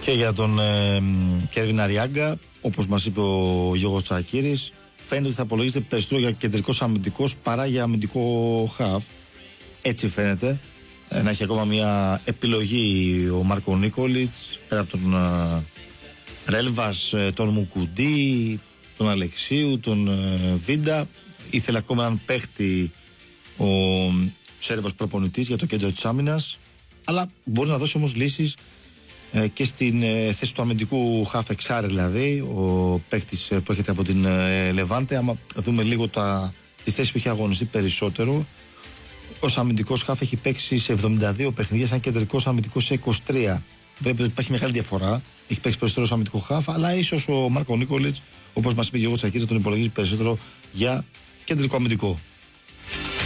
Και για τον Κέρβιν Αριάγκα, όπως μας είπε ο Γιώργος Τσακίρης, φαίνεται ότι θα απολογίζεται περισσότερο για κεντρικός αμυντικός παρά για αμυντικό χαφ. Έτσι φαίνεται. Να έχει ακόμα μια επιλογή ο Μάρκο Νίκολιτς, πέρα από τον Ρέλβας, τον Μουκουντή, τον Αλεξίου, τον Βίντα. Ήθελε ακόμα έναν παίχτη ο Σέρβος προπονητής για το κέντρο της άμυνας, αλλά μπορεί να δώσει όμως λύσεις και στην θέση του αμυντικού χαφ εξάρι, δηλαδή ο παίχτης που έρχεται από την Λεβάντε. Άμα δούμε λίγο τις θέσεις που έχει αγωνιστεί περισσότερο, ως αμυντικός χαφ έχει παίξει σε 72 παιχνίδια, σαν κεντρικός αμυντικός σε 23. Πρέπει ότι υπάρχει μεγάλη διαφορά. Έχει παίξει περισσότερο ως αμυντικό χαφ, αλλά ίσως ο Μάρκο Νίκολιτς, όπως μας είπε ο Γιώργος Τσακίρης, τον υπολογίζει περισσότερο για κεντρικό αμυντικό.